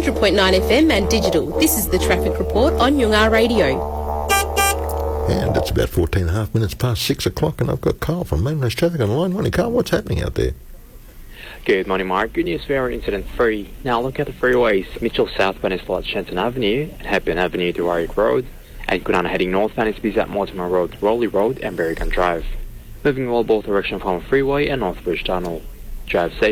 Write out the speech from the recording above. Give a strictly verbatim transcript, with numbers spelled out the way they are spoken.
hundred point nine F M and digital. This is the Traffic Report on Yungar Radio. And it's about fourteen and a half minutes past six o'clock, and I've got Carl from Mainland Traffic on the line. Morning, Carl. What's happening out there? Good morning, Mark. Good news for incident three. Now look at the freeways. Mitchell southbound is flood Shenton Avenue and Hepburn Avenue to Warwick Road. And Kunana heading northbound is busy at Mortimer Road, Rowley Road and Berrigan Drive. Moving well both direction from Freeway and Northbridge Tunnel. Drive safe.